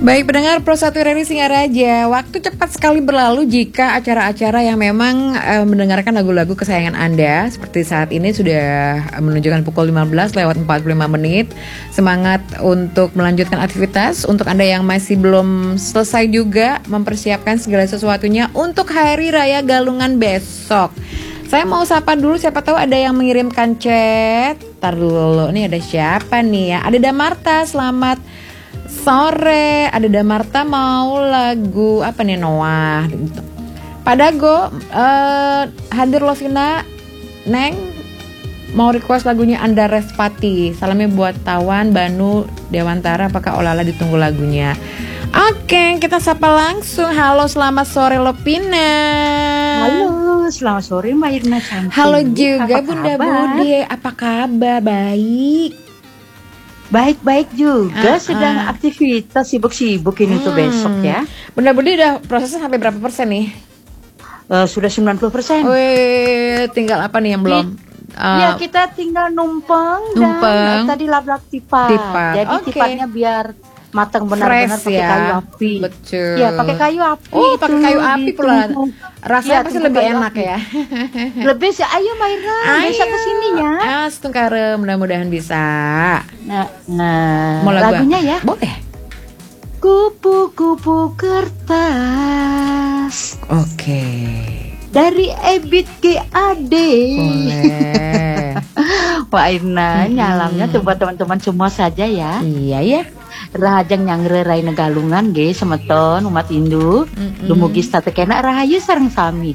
Baik pendengar Pro 1 RRI Singaraja, waktu cepat sekali berlalu jika acara-acara yang memang mendengarkan lagu-lagu kesayangan Anda. Seperti saat ini sudah menunjukkan pukul 15 lewat 45 menit. Semangat untuk melanjutkan aktivitas. Untuk Anda yang masih belum selesai juga mempersiapkan segala sesuatunya untuk Hari Raya Galungan besok. Saya mau sapa dulu, siapa tahu ada yang mengirimkan chat. Ntar dulu, nih ada siapa nih ya? Ada Damarta, selamat sore. Ada Damarta mau lagu apa nih, Noah gitu. Pak Dago, hadir Lovina, Neng mau request lagunya Anda Respati. Salamnya buat Tawan, Banu, Dewantara. Apakah Olala ditunggu lagunya? Oke, kita sapa langsung. Halo, selamat sore Lovina. Halo, selamat sore Mbak Irna cantik. Halo juga Bunda kabar? Bude, apa kabar? Baik. Baik-baik juga, sedang aktivitas sibuk-sibuk ini tuh besok ya. Bunda Bude udah prosesnya sampai berapa persen nih? Sudah 90%. Wih, tinggal apa nih yang belum? Ya kita tinggal numpang. Dan tadi lap-lap tipat. Jadi tipatnya biar matang benar-benar pakai ya. kayu api. Betul. Ya, pakai kayu api. Oh, pakai kayu api pula. Rasanya ya, pasti lebih enak api. ya. Lebih sih, ayo Mbak Irna, bisa kesini ya. Setungkare, mudah-mudahan bisa. Nah, mau lagunya ya? Boleh. Kupu-kupu kertas. Oke. Dari Ebit GAD. Boleh. Pak Irna, nyalamnya tuh buat teman-teman semua saja ya. Iya ya. Rahajang nyangrerai negalungan ge semeton umat Hindu. Dumugi state kena rahayu sareng sami.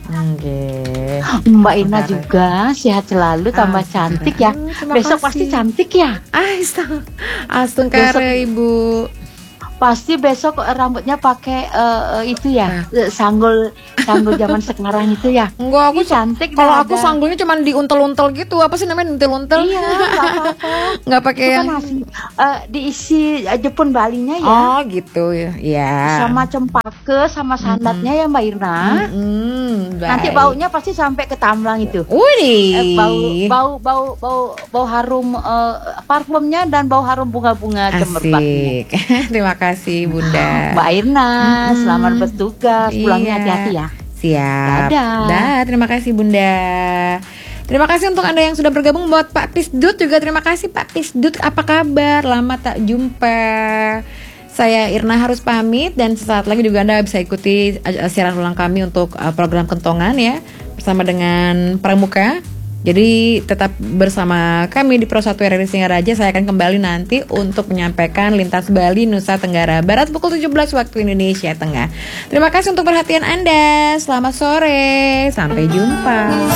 Mbak Irna juga sehat selalu, tambah cantik ya. Besok pasti cantik ya. Astungkare Ibu. Pasti besok rambutnya pakai itu ya, sanggul zaman sekarang itu ya. Enggak, aku cantik. Kalau aku sanggulnya cuma diuntel-untel gitu. Apa sih namanya, untel-untel? Iya, enggak apa-apa. Enggak pakai yang diisi Jepun Balinya ya. Oh, gitu ya. Ya. Sama cempaka sama sandatnya ya Mbak Irna. Nanti Baik. baunya pasti sampai ke tamblang itu. Wih. Bau harum parfumnya dan bau harum bunga-bunga cemerlangnya. Terima kasih Bunda. Mbak Irna, selamat bertugas. Pulangnya hati-hati ya. Siap. Dadah. Terima kasih Bunda. Terima kasih untuk Anda yang sudah bergabung. Buat Pak Pisdut juga terima kasih Pak Pisdut. Apa kabar? Lama tak jumpa. Saya Irna harus pamit, dan sesaat lagi juga Anda bisa ikuti siaran ulang kami untuk program Kentongan ya, bersama dengan Pramuka. Jadi tetap bersama kami di Pro 1 RRI Singaraja. Saya akan kembali nanti untuk menyampaikan Lintas Bali Nusa Tenggara Barat pukul 17 waktu Indonesia Tengah. Terima kasih untuk perhatian Anda. Selamat sore. Sampai jumpa.